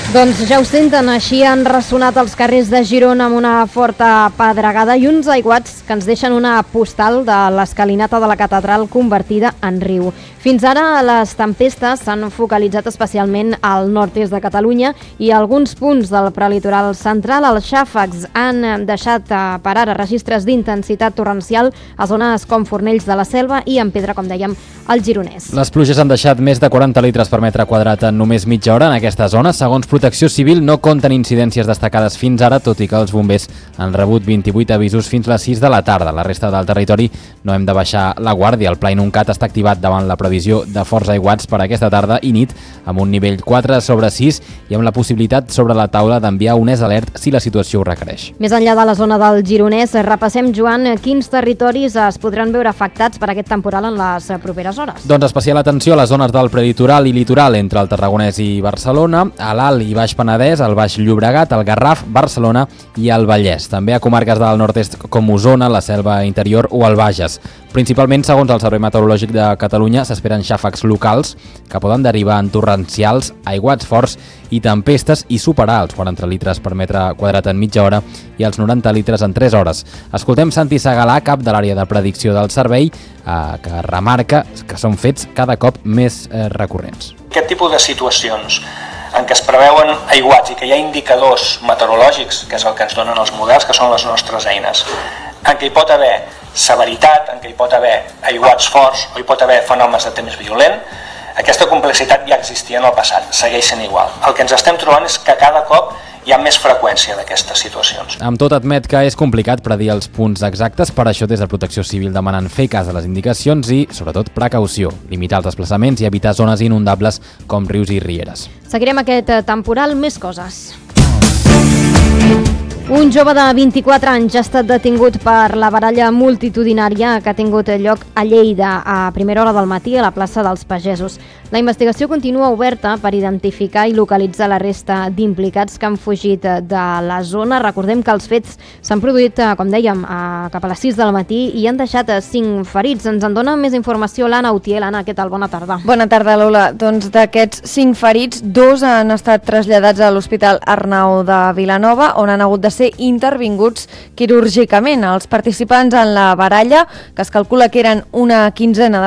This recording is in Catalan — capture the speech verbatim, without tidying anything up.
Doncs ja ho senten, així han ressonat els carrers de Girona amb una forta pedregada i uns aiguats que ens deixen una postal de l'escalinata de la catedral convertida en riu. Fins ara les tempestes s'han focalitzat especialment al nord-est de Catalunya i a alguns punts del prelitoral central. Els xàfecs han deixat per ara registres d'intensitat torrencial a zones com Fornells de la Selva i en Pedra, com dèiem, al Gironès. Les pluges han deixat més de quaranta litres per metre quadrat en només mitja hora en aquesta zona. Segons Protecció Civil, no compten incidències destacades fins ara, tot i que els bombers han rebut vint-i-vuit avisos fins les sis de la tarda. La resta del territori no hem de baixar la guàrdia. El Pla Inuncat està activat davant la previsió de forts aiguats per aquesta tarda i nit, amb un nivell quatre sobre sis i amb la possibilitat sobre la taula d'enviar un es alert si la situació ho requereix. Més enllà de la zona del Gironès, repassem, Joan, quins territoris es podran veure afectats per aquest temporal en les properes hores. Doncs especial atenció a les zones del prelitoral i litoral entre el Tarragonès i Barcelona, a l'Alt i Baix Penedès, al Baix Llobregat, al Garraf, Barcelona i al Vallès. També a comarques del nord-est com Osona, la Selva Interior o el Bages. Principalment, segons el Servei Meteorològic de Catalunya, s'esperen xàfecs locals que poden derivar en torrencials, aiguats forts i tempestes i superar els quaranta litres per metre quadrat en mitja hora i els noranta litres en tres hores. Escoltem Santi Segalà, cap de l'àrea de predicció del servei, eh, que remarca que són fets cada cop més eh, recurrents. Aquest tipus de situacions en què es preveuen aiguats i que hi ha indicadors meteorològics, que és el que ens donen els models, que són les nostres eines, en què hi pot haver severitat, en què hi pot haver aiguats forts o hi pot haver fenòmens de temps violent, aquesta complexitat ja existia en el passat, segueix sent igual. El que ens estem trobant és que cada cop hi ha més freqüència d'aquestes situacions. Amb tot, admet que és complicat predir els punts exactes, per això des de Protecció Civil demanen fer cas a les indicacions i, sobretot, precaució, limitar els desplaçaments i evitar zones inundables com rius i rieres. Seguirem aquest temporal, més coses. Un jove de vint-i-quatre anys ha estat detingut per la baralla multitudinària que ha tingut lloc a Lleida a primera hora del matí a la plaça dels Pagesos. La investigació continua oberta per identificar i localitzar la resta d'implicats que han fugit de la zona. Recordem que els fets s'han produït, com dèiem, cap a les sis del matí i han deixat cinc ferits. Ens en dona més informació l'Anna Utiel. Anna, què tal? Bona tarda. Bona tarda, Lola. Doncs d'aquests cinc ferits, dos han estat traslladats a l'Hospital Arnau de Vilanova, on han hagut de ser intervinguts quirúrgicament. Els participants en la baralla, que es calcula que eren una quinzena de